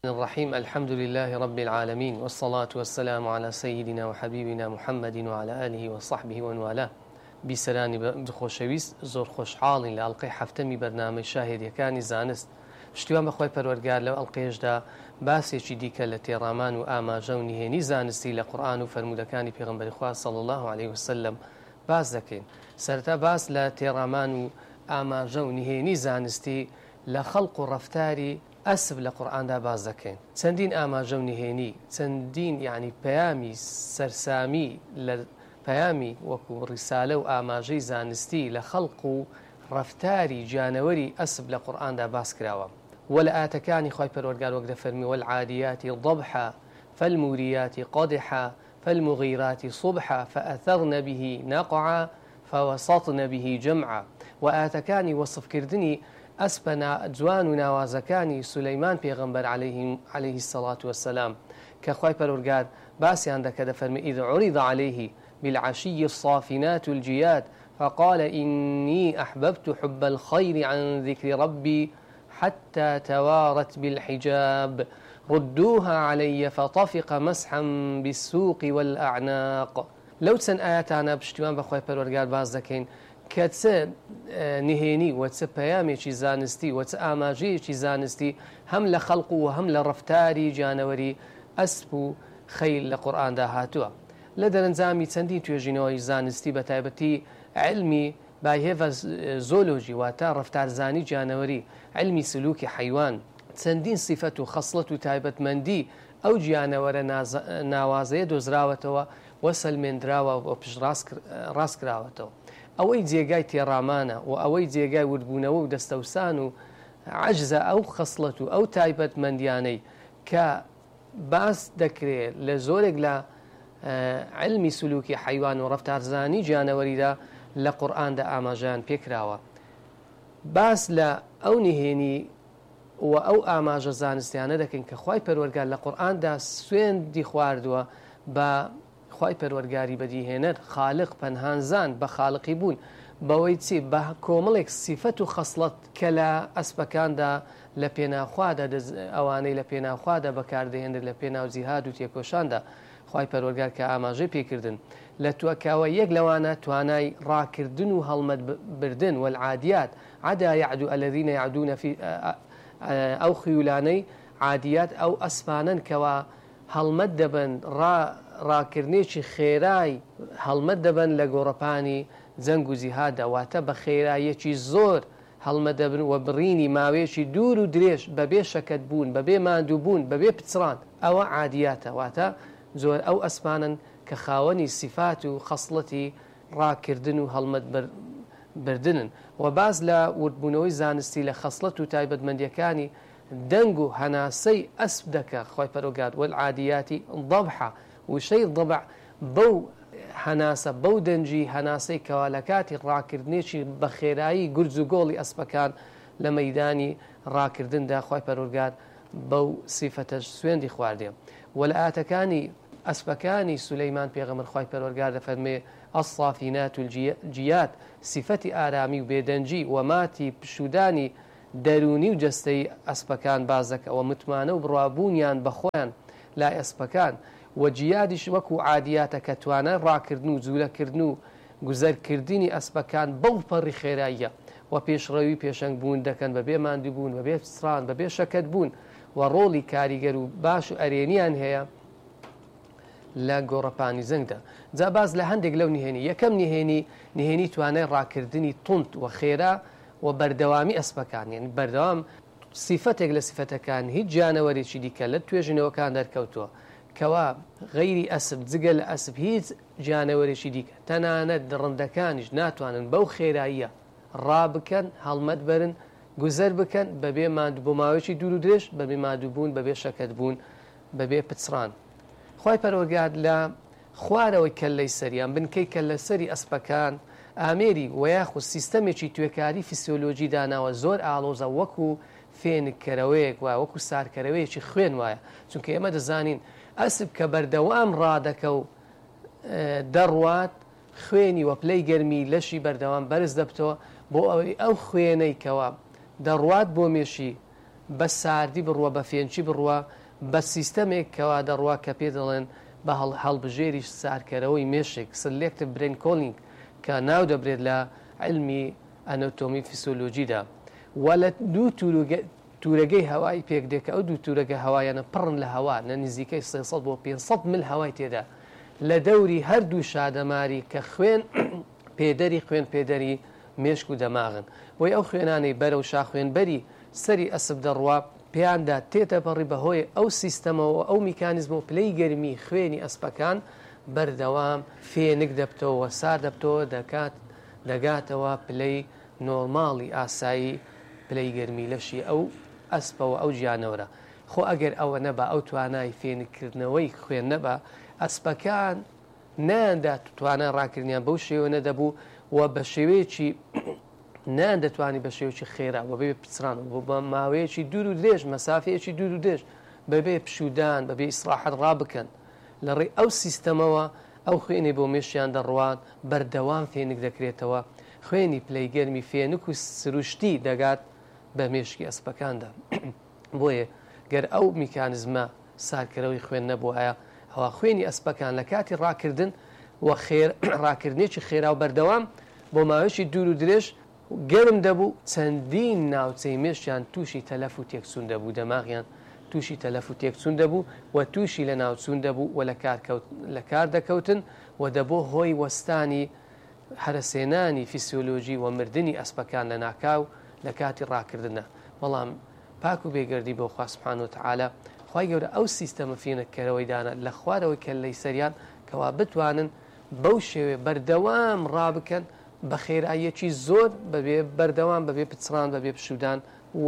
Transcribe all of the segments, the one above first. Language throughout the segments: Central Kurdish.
الرحيم الحمد لله رب العالمين والصلاة والسلام على سيدنا وحبيبنا محمد وعلى آله وصحبه ومن والاه. بیسەرانی بخۆشەویست زۆر خۆشحاڵین لە ئەڵقەی هەفتەمی بەرنامەی شاهێدیەکانی زانست. پشتیوان بەخۆی پەروەردگار لەو ئەڵقەیەشدا باسێکی دیکە لە تێڕامان و ئاماژە و نهێنی زانستی لە قورئان و فەرمودەکانی پێغەمبەری خوا صلی الله عليه وسلم باس دەکەین. سەرەتا باس لە تێڕامان و ئاماژە و نهێنی زانستی لە خەڵق و ڕەفتاری ئەسب لە قورئاندا باز دەکەین. چەندین ئاماژە و نهێنی، چەندین یعنی پەیامی سەرسامی لە پەیامی وەکو ڕیسالە و ئاماژەی زانستی لە خەڵق و ڕەفتاری جانەوەری ئەسب لە قورئاندا باس کراوە. و لە ئاەتەکانی خۆی پەروەردگار وەک دەفەرمی والعادیاتی ضبحا فالموریاتی قدحا فالمغیراتی صبحا فأثرن به نقعا فوسطن به جمعا. و ئاەتەکانی وەصفکردنی ئەسپە جوان و ناوازەکانی سولەیمان پێغەمبەر عليه الصلاة والسلام کە خۆی پەروەردگار باسییان دەکە دەفەرمی إذ عرض عليه بالعشي الصافنات الجياد فقال إني أحببت حب الخير عن ذكر ربي حتى توارت بالحجاب ردوها علي فطفق مسحا بالسوق والأعناق. لو چەند ئاياتانە پشتیوان بەخۆی پەروەردگار باز دەکەین کە چه نهێنی و چه پەیامێکی زانستی و چه ئاماژەیەکی زانستی هەم لە خەڵق و هەم لە ڕەفتاری جانەوەری ئەسپ و خەیل لە قورئاندا هاتووە. لە دەرەنجامی چەندین توێژینەوەی زانستی بە تایبەتی علمی بایهێڤە زۆلۆژی واتە ڕەفتارزانی جانەوەری، علمی سلوکی حەیوان، چەندین سیفەت و خەسڵەت و تایبەتمەندی ئەو گیانەوەرە ناوازەیە دۆزراوەتەوە و سەلمێنراوە و پشت ڕاست کراوەتەوە. ئەوەی جێگای تێڕامانە و ئەوەی جێگای وردبوونەوە و دەستەوسان و عەجزە ئەو خەسڵەت و ئەو تایبەتمەندیانەی کە باس دەکرێت لە زۆرێک لە علمی سلوکی حیوان و ڕەفتارزانی جانەوەریدا لە قورئاندا ئاماژەیان پێکراوە. باس لە ئەو نهێنی و ئەو ئاماژە زانستیانە دەکەین کە خوای پەروەردگار لە قورئاندا سوێندی خواردووە بە خوای پەروەردگاری بەدیهێنەر خالق پەنهانزان بە خالقی بوون بەوەی چی بە کۆمەڵێک سیفەت و خەسڵەت کە لە ئەسپەکاندا لە پێناوخوادا ئەوانەی لە پێناوخوادا بەکاردەهێنرد لە پێناو جیهاد و تێکۆشاندا خوای پەروەردگار کە ئاماژەی پێکردن لە تووەکاوە یەک لەوانە توانای ڕاکردن و هەڵمەت بردن والعادیات عدا يعدو الذين يعدون في ئەو خیولانەی عادیات ئەو ئەسپانن کەوا هەڵمەت دەبن ڕاکردنێکی خێرای هەڵمەت دەبن لە گۆڕەپانی جەنگ و جیهاددا واتە بە خێرایەکی زۆر هەڵمەت دەبن و بڕینی ماوەیەکی دوور و درێژ بەبێ شەکەت بوون بەبێ ماندوو بوون بەبێ پچڕان ئەوە عادیاتە واتە زۆر ئەو ئەسپانن کە خاوەنی سیفات و خەسڵەتی ڕاکردن و هەڵمەت بردنن. و باز لە وردبوونەوەی زانستی لە خەسڵەت و تایبەتمەندیەکانی دەنگ و هەناسەی ئەسپ دەکە خۆی پەروەردگار والعادیاتی ضبحا وشەی ضبع بەو هەناسە بەو دەنجی هەناسەی کەوا لە کاتی ڕاکردنێکی بە خێرایی گورج و گۆڵی ئەسپەکان لە مەیدانی ڕاکردندا خۆی پەروەردگار بەو سیفەتەش سوێندی خواردێ. و لە ئاەتەکانی ئەسپەکانی سولەیمان پێغەمبەر خۆی پەروەردگار دەفەرمێ الصافینات الجیاد سیفەتی ئارامی و بێدەنجی و ماتی پشودانی دەرونی و جەستەی ئەسپەکان باز دەکە و متمانە و بڕوابوونیان بەخۆیان لای ئەسپەکان و جیادیش وەکو عادیاتە کە توانای ڕاکردن و جوولەکردن و گوزەرکردنی ئەسپەکان بەو پەڕی خێراییە و پێشڕەوی پێشەنگ بوون دەکەن بەبێ ماندوو بوون بەبێ پچڕان بەبێ شەکەت بوون و ڕۆڵی کاریگەر و باش و ئەرێنیان هەیە لە گۆڕەپانی زەنگدا. جا باز لە هەندێک لەو نهێنی یەکەم نهێنی توانای ڕاکردنی تونند و خێرا و بەردەوامی ئەسپەکان یعنی بەردەوام سیفەتێک لە سیفەتەکان هیچ جانەوەرێکی دیکە لە توێژینەوەکان دەرکەوتووە کەوا غەیری ئەسب جگە لە ئەسب هیچ جانەوەرێکی دیکە تەنانەت ڕندەکانیش ناتوانن بەو خێراییە ڕابکەن هەڵمەت بەرن گوزەر بکەن بەبێ ماندوو بۆ ماوەیەکی دوور و درێژ بەبێ ماندوو بوون بەبێ شەکەت بوون بەبێ پچڕان. خوای پەروەردگار لە خوارەوەی کەللەی سەریان بنکەی کەللە سەری ئەسپەکان ئامێری و یاخود سیستەمێکی توێکاری فیسیۆلۆژی داناوە زۆر ئاڵۆزە وەکو فێنکەرەوەیەک وایە وەکو سارکەرەوەیەکی خوێن وایە چونکە ئێمە دەزانین ئەسب کە بەردەوام ڕادەکە و دەڕوات خوێنی وە پلەی گەرمی لەشی بەردەوام بەرز دەبتەوە بۆ ئەوەی ئەو خوێنەی کەوە دەڕوات بۆ مێشی بە ساردی بڕوە بە فێنچی بڕوە بە سیستەمێک کەوا دەڕوا کە پێ دەڵێن بە هەڵبژێری سارکەرەوەی مێشێک سلێکتیڤ برین کۆلینگ کە ناو دەبرێت لە علمی ئەناتۆمی فیسیۆلۆجیدا و لە دوو تورەگەی هەوای پێکدێکە ئەو دوو تورەگە هەوایانە پڕن لە هەوا لە نزیکەی 300 بۆ 500 مل هەوای تێدا لە دەوری هەردوو شادەماری کە خوێن پێدەری مێشک و دەماغن بۆی ئەو خوێنانەی بەرە و شاخوێنبەری سەری ئەسب دەڕوا پێیاندا تێتە بەڕی بەهۆی ئەو سیستەمەوە ئەو میکانیزم و پلەی گەرمی خوێنی ئەسپەکان بەردەوام فێنک دەبتەوە سار دەبتەوە دەگاتەوە پلەی نۆرماڵی ئاسایی پلەی گەرمی لەشی ئەو ئەسپەوە ئەو گیانەوەرە خۆ ئەگەر ئەوە نەبا ئەو توانای فێنکردنەوەی خوێن نەبا ئەسپەکان ناندا توانە ڕاکردنیان بەو شێوە نەدەبوو و بە شێوەیەکی نان دەتوانانی بە شێوکی خێرا و بەبێ پچران و بە ماوەیەکی دوور و درێژ مەسافەیەکی دوور و درێژ بەبێ پشودان بەبێ ئیسراحەت ڕابکەن لە ڕێی ئەو سیستەمەوە ئەو خوێنی بۆ مێشیان دەڕوان بەردەوام فێنک دەکرێتەوە خوێنی پلەی گەرمی فێنک و سروشتی دەگات بە مێشکی ئەسپەکاندا بۆیە گەر ئەو میکانزمە سارکەرەوەی خوێن نەبووایە ئەوە خوێنی ئەسپەکان لە کاتی ڕاکردن و ڕاکردنێکی خێرا و بەردەوام بۆ ماوەیەکی دوور و درێژ گەرم دەبوو چەندین ناوچەی مێشیان تووشی تەلەف و تێکچوون دەبوو دەماغیان تووشی تەلەف و تێکچوون دەبوو و تووشی لە ناوچوون دەبوو و لە کار دەکەوتن و دەبۆ هۆی وەستانی هەرسێنانی فیسیۆلۆژی و مردنی ئەسپەکان لە ناکاو لە کاتی ڕاکردنە بەڵام پاک و بێگەردی بۆ خوا سوبحانە و تەعالە خوای گەورە ئەو سیستەمە فێنکەرەوەی دانا لە خوارەوەی کە لەی سەریان کەوا بتوانن بەو شێوێ بەردەوام ڕابکەن بە خێراییەکی زۆر بەبێ بەردەوام بەبێ پچڕان بەبێ پشودان و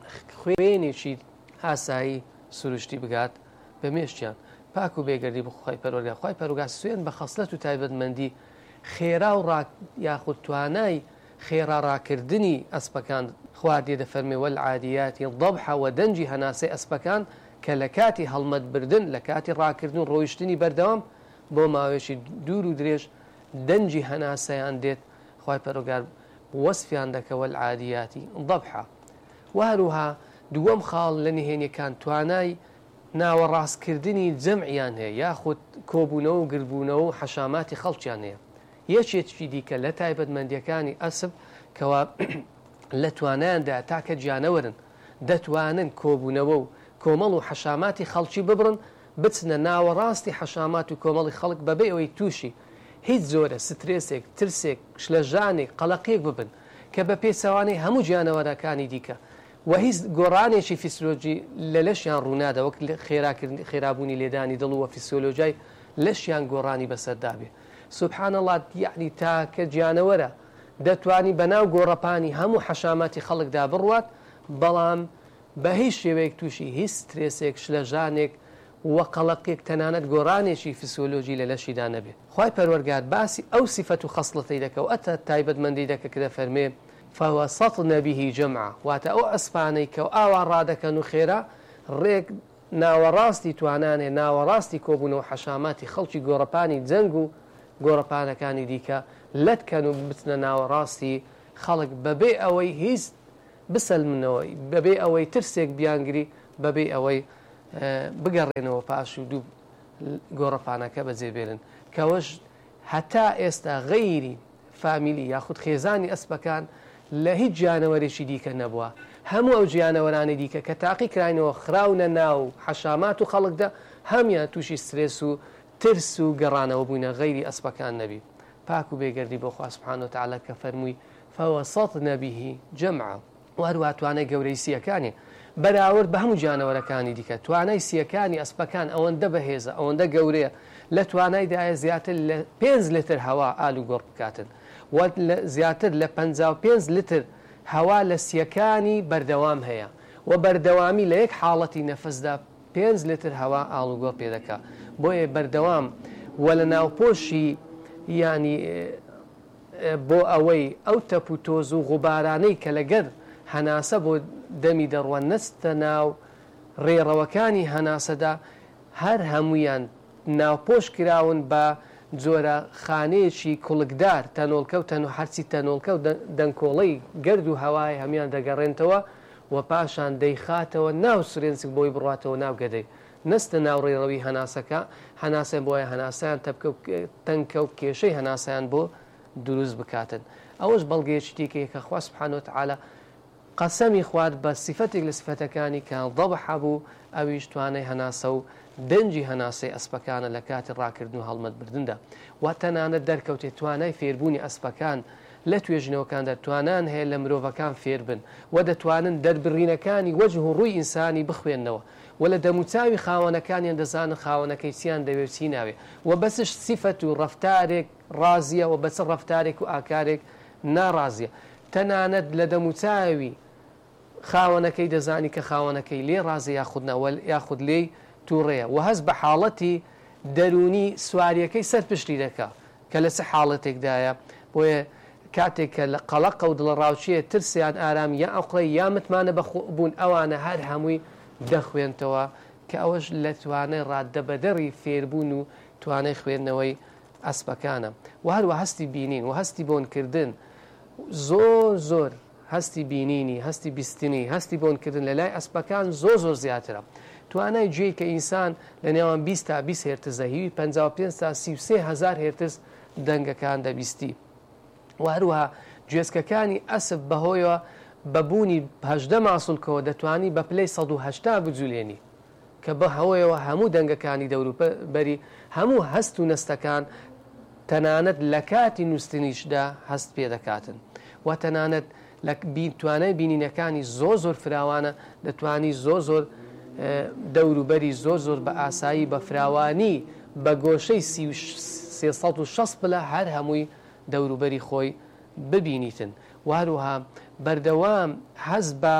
خوێنێکی ئاسایی سروشتی بگات بە مێشتیان پاک و بێگەردی بخوای پەروەردگار خوای پەروەردگار سوێن بە خەسلەت و تایبەتمەندی خێرا و یاخود توانای خێرا ڕاکردنی ئەسپەکان خواردێ دەفەرمێ وەالعادیاتی ضەبحە و دەنجی هەناسەی ئەسپەکان کە لە کاتی هەڵمەت بردن لە کاتی ڕاکردن و ڕۆیشتنی بەردەوام بۆ ماوەیەکی دوور و درێژ دەنجی هەناسەیان دێت خوای پەروەردگار وەسفیان دەکەوە العادیاتی ضەبحە و هەروها دووەم خاڵ لە نهێنیەکان توانای ناوەڕاستکردنی جەمعیان هەیە یاخود کۆبوونەوە و گربوونەوە و حەشاماتی خەڵکیان هەیە یەکێکی دیکە لە تایبەتمەندیەکانی ئەسب کەوا لە توانایاندا تاکە گیانەوەرن دەتوانن کۆبوونەوە و کۆمەڵ و حەشاماتی خەڵکی ببڕن بچنە ناوەڕاستی حەشامات و کۆمەڵی خەڵک بەبێ ئەوەی تووشی هیچ زۆرە سترێسێک ترسێک شلەژانێک قەلەقێک ببن کە بە پێچەوانەی هەموو گیانەوەرەکانی دیکە و هیچ گۆڕانێکی فیسیۆلۆژی لە لەشیان ڕوونادا وەک خێرابوونی لێدانی دڵ و فیسیۆلۆژیای لەشیان گۆڕانی بەسەردابێ سوبحان الله یعنی تاکە گیانەوەرە دەتوانی بەناو گۆڕەپانی هەموو حەشاماتی خەڵکدا بڕوات بەڵام بە هیچ شێوەیەک تووشی هیچ سترێسێک شلەژانێک و قەلەقێک تەنانەت گۆڕانێکی فیسیۆلۆژی لە لەشیدا نەبێت خوای پەروەردگار باسی ئەو سیفەت و خەسڵەتەی دەکە و ئەتە تایبەتمەندی دەکە کە دەفەرمێ فوسطن به جمعا واتە ئەو ئەسپانەی کە ئاوا ڕادەکەن و خێرا ڕێک ناوەڕاستی توانانێ ناوەڕاستی کۆبوونەوە حەشاماتی خەڵکی گۆڕەپانی جەنگ و گۆڕەپانەکانی دیکە لەتکەن و بچنە ناوەڕاستی خەڵک بەبێ ئەوەی هیچ بسەلمنەوەی بەبێ ئەوەی ترسێک بیانگری بەبێ ئەوەی بگەڕێنەوە پاش و دوو گۆڕەپانەکە بەجێبێرن کەوەش هەتا ئێستا غەیری فامیلی یاخود خێزانی ئەسپەکان لە هیچ گیانەوەرێکی دیکە نەبووە هەموو ئەو گیانەوەرانی دیکە کە تاقی کراینەوە خراونە ناو حەشامات و خەڵکدا هەمیان تووشی سترێس و ترس و گەڕانەوە بووینە غەیری ئەسپەکان نەبی پاک و بێگەردی بۆ خوا سوبحانە و تەعالە کە فەرمووی فوسطن به جمعا و هەروە توانای گەورەی سیەکانی بەراورد بە هەموو گیانەوەرەکانی دیکە توانای سیەکانی ئەسپەکان ئەوەندە بەهێزە ئەوەندە گەورەیە لە توانایدایە زیاتر لە 5 لتر هەوا ئالو گۆڕ بکاتن و زیاتر لە 55 لتر هەوا لە سیەکانی بەردەوام هەیە و بەردەوامی لە یەک حاڵەتی نەفەسدا 5 لتر هەوا ئالو گۆڕ پێدەکا بۆیە بەردەوام و لە ناوپۆشی ینی بۆ ئەوەی ئەو تەپ و تۆز و غوبارانەی کە لەگەر هەناسە بۆ دەمی دەڕوە نەستە ناو ڕێڕەوەکانی هەناسەدا هەر هەمویان ناوپۆش کراون بە جۆرە خانەیەکی کوڵکدار تەنۆڵکە و هەرچی تەنۆڵکە و دەنکۆڵەی گەرد و هەوای هەمیان دەگەڕێنتەوە و پاشان دەیخاتەوە ناو سرێنسک بۆی بڕاتەوە ناو گەدەی نەستە ناو ڕێڕەوی هەناسەکە هەناسە بۆیە هەناسیان تەنکە و کێشەی هەناسیان بۆ دروست بکاتن ئەوەش بەڵگەیەکی دیکەیە کە خوا سبحانه وتعالى قەسەمی خوارد بە سیفەتێک لە سیفەتەکانی کە ضەبح بوو ئەویش توانای هەناسە و دەنجی هەناسەی ئەسپەکانە لە کاتی ڕاکردن و هەڵمەتبردندا و تەنانەت دەرکەوتێت توانای فێربوونی ئەسپەکان لە توێژنەوەکاندا توانان هەیە لە مرۆڤەکان فێر بن و دەتوانن دەربڕینەکانی وەجه و ڕووی ئینسانی بخوێننەوە و لە دەموچاوی خاوەنەکانیان دەزانن خاوەنەکەی چیان دەوێت چی ناوێ و بەسش سیفەت و ڕەفتارێک ڕازیە و بەچ ڕەفتارێک و ئاکارێک ناڕازیە تەنانەت لە دەموچاوی خاوەنەکەی دەزانی کە خاوەنەکەی لێ ڕازی یاخود لێی تووڕێە و هەست بە حاڵەتی دەرونی سواریەکەی سەر پشتی دەکا کە لە چه حاڵەتێکدایە بۆیە کاتێک کە لە قەڵەقە و دڵە ڕاوچیە ترسیان ئارامی یا ئەوقڕی یا متمانە بەبوون ئەوانە هەر هەمووی دەخوێنتەوە کە ئەوەش لە توانای ڕاددەبەدەڕی فێربوون و توانای خوێندنەوەی ئەسپەکانە و هەروە هەستی بینین و هەستی بۆنکردن زۆر هەستی بینینی هەستی بیستنی هەستی بۆنکردن لە لای ئەسپەکان زۆر زیاترە توانای گوێی کە ئینسان لە نێوان 20 تا 20 هێرتزە هیوی 55 تا 33 هزار هێرتز دەنگەکان دەبیستی و هەروەها گوێچکەکانی ئەسپ بەهۆیەوە بەبوونی 18 ماسوولکەوە دەتوانی بە پلەی 180 بجولێنی کە بە هەوەیەوە هەموو دەنگەکانی دەوروبەری هەموو هەست و نەستەکان تەنانەت لە کاتی نووسنیشدا هەست پێ دەکاتن و تەنانەت لە توانای بینینەکانی زۆر فراوانە دەتوانی زۆر دەوروبەری زۆر بە ئاسایی بە فراوانی بە گۆشەی 360 پلە هەر هەمووی دەوروبەری خۆی ببینیتن و هەروەها بەردەوام حەز بە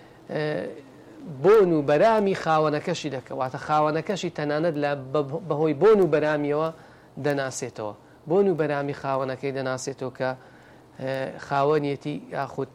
بۆن و بەرامی خاوەنەکەشی دەکەواتە خاوەنەکەشی تەنانەت لە بەهۆی بۆن و بەرامیەوە دەناسێتەوە بۆن و بەرامی خاوەنەکەی دەناسێتەوە کە خاوەنیەتی یاخود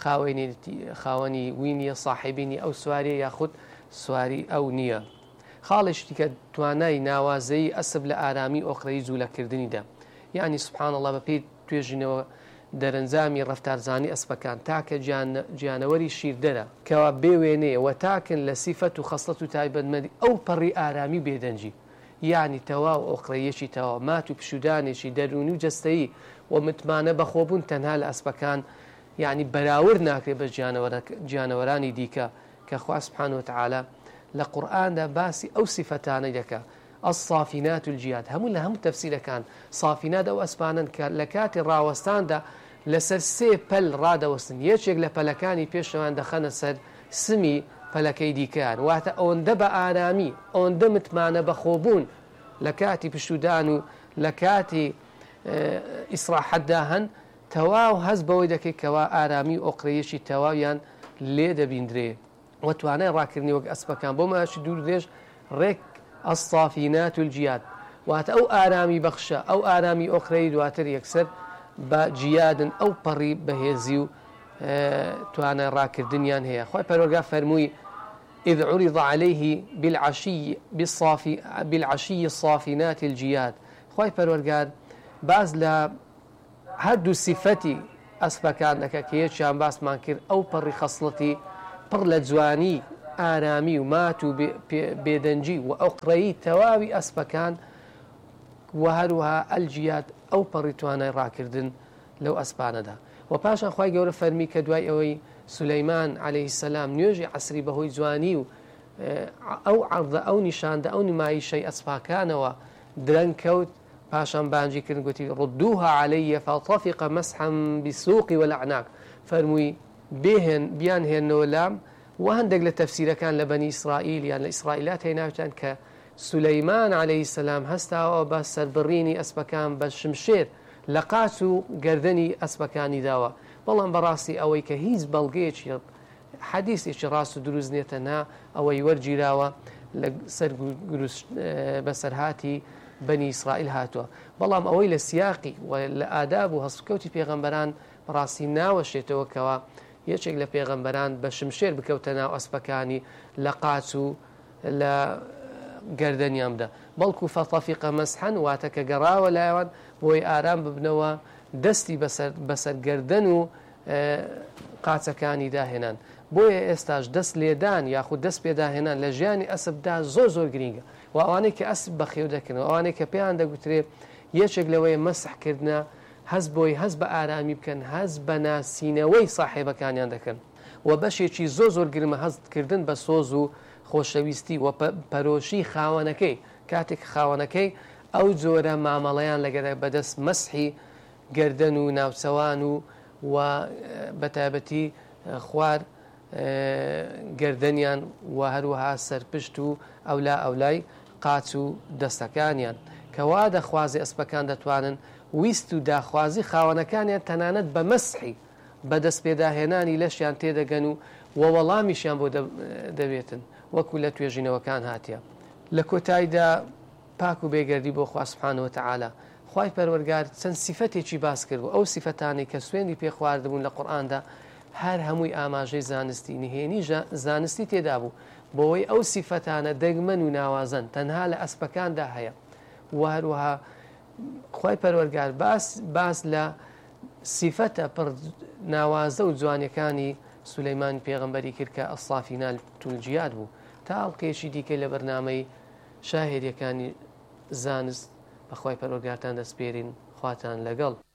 خاوەنی وینیە صاحبینی ئەو سواری یاخود سواری ئەو نییە خاڵشتی کە توانای ناوازەی ئەسب لە ئارامی ئۆقرەی جوولەکردنیدا یعنی سبحان الله بە پێی توێژینەوە دەرەنجامی ڕەفتارزانی ئەسپەکان تاکە گیانەوەری شیردەرە کەوا بێوێنەیە و تاکن لە سیفەت و خەسڵەت و تایبەتمەندی ئەو پەڕی ئارامی بێدەنجی یعنی تەواو ئۆقرەیەکی تەواو مات و پشودانێکی دەرونی و جەستەیی و متمانە بەخۆبوون تەنها لە ئەسپەکان یعنی بەراورد ناکرێت بە گیانەوەرانی دیکە کە خوا سبحانه وتعالى لە قورئاندا باسی ئەو سیفەتانەی دەکا الصافینات الجیاد هەموو لە هەموو تەفسیرەکان صافینات ئەو ئەسپانن کە لە کاتی ڕاوەستاندا لەسەر 3 پەل ڕادەوەستن یەکێک لە پەلەکانی پێشەوان دەخەنە سەر سمی پەلەکەی دیکەیان واتە ئەوەندە بە ئارامی ئەوەندە متمانە بەخۆبوون لە کاتی پشودان و لە کاتی ئیسراحەتدا هەن تەواو هەست بەوەی دەکەیت کەوا ئارامی ئۆقرەیەکی تەواویان لێ دەبیندرێ و توانای ڕاکردنی وەک ئەسپەکان بۆ ماشی دوور درێژ ڕێک الصافینات الجیاد واتە ئەو ئارامی بەخشە ئەو ئارامی ئۆقرەی دواتر یەکسەر بە جیادن ئەو پەڕی بەهێزی و توانای ڕاکردنیان هەیە خۆی پەروەردگار فەرمووی إذ عرض عليه بالعشي الصافنات الجياد خۆی پەروەردگار باز لە هەردوو سیفەتی ئەسپەکان دەکە کە یەکیان باسمان کرد ئەو پەڕی خەسڵەتی پڕ لە جوانی ئارامی و مات و بێدەنجی و ئۆقرەیی تەواوی ئەسپەکان و هەروەها ئەلجیاد ئەو پەڕی توانای ڕاکردن لەو ئەسپانەدا و پاشان خی گەورە فەرمی کە دوای ئەوەی سولەیمان عليه السلام نوێژی عەسری بەهۆی جوانی و ئەو عەرضە ئەو نیشاندە ئەو نمایشەی ئەسپاکانەوە درەنگ کەوت پاشان بانجی کردن گوتی ڕدوها علي فطفق مسحا بالسوق والأعناق فەرمووی بیان هێنەوە لام و هەندێک لە تەفسیرەکان لە بەنی ئیسرائیل یان لە ئیسرائیلات هێناوتیان کە سولەیمان عليه السلام هەستاوە بە سەربڕینی ئەسپەکان بە شمشێر لە قاچ و گەردەنی ئەسپەکانی داوە بەڵام بەڕاستی ئەوەی کە هیچ بەڵگەیەکی حەدیثێکی ڕاست و دروست نێتە نا ئەوەی وەرگیراوە بەسەرهاتی بەنی ئیسرائیل هاتووە بەڵام ئەوەی لە سیاقی و لە ئاداب و هەستکەوتی پێغەمبەران بەڕاستی ناوەشێتەوە کەوە یەکێک لە پێغەمبەران بە شمشێر بکەوتە ناو ئەسپەکانی لە قاچ و لە گەردەنیامدا بەڵکو فەطەفیقە مەسحەن واتە کە گەڕاوە لایەوان بۆی ئارام ببنەوە دەستی بەسەر گەردەن و قاچەکانی داهێنان بۆیە ئێستاش دەست لێدان یاخود دەست پێداهێنان لە ژیانی ئەسبدا زۆر گرینگە و ئەوانەی کە ئەسب بەخێو دەکەن و ئەوانەی کە پێیان دەگوترێت یەکێک لەوەیە مەسحکردنە هەست بۆی هەست بە ئارامی بکەن هەست بە ناسینەوەی ساحێبەکانیان دەکەن و بەشێکی زۆر گرمە هەستکردن بە سۆز و خۆشەویستی و پەرۆشی خاوەنەکەی کاتێک خاوەنەکەی ئەو جۆرە مامەڵەیان لەگەرە بەدەست مەسحی گەردەن و ناوچەوان و بەتایبەتی خوار گەردەنیان و هەروەها سەرپشت و ئەولای قاچ و دەستەکانیان کەوا دەخوازی ئەسپەکان دەتوانن ویست و داخوازی خاوەنەکانیان تەنانەت بە مەسحی بەدەست پێداهێنانی لەشیان تێدەگەن و وەڵامیشیان بۆ دەبێتن وەکو لە توێژینەوەکان هاتیە لە کۆتاییدا پاک و بێگەردی بۆ خوا سوبحانەهو وتەعالە خوای پەروەردگار چەند سیفەتێکی باس کرد و ئەو سیفەتانی کە سوێندی پێ خواردبوون لە قورئاندا هەر هەمووی ئاماژەی زانستی نهێنی زانستی تێدا بوو بۆەوەی ئەو سیفەتانە دەگمەن و ناوازن تەنها لە ئەسپەکاندا هەیە و هەروەها خوای پەروەردگار باس لە سیفەتە پڕ ناوازە و جوانەکانی سولەیمانی پێغەمبەری کرد کە ئەسڵافینال تولجیات بوو تا ئەڵقەیەکی دیکە لە بەرنامەی شاهێدیەکانی زانست بەخوای پەروەردگارتان دەسپێرین خواتان لەگەڵ